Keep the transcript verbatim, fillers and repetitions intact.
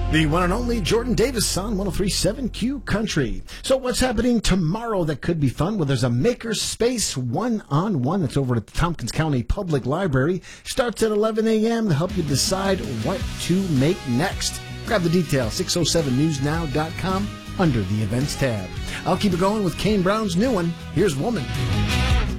The one and only Jordan Davis on one oh three point seven Q Country. So what's happening tomorrow that could be fun? Well, there's a Makerspace one-on-one that's over at the Tompkins County Public Library. Starts at eleven a.m. to help you decide what to make next. Grab the details, six oh seven news now dot com under the events tab. I'll keep it going with Kane Brown's new one. Here's Woman.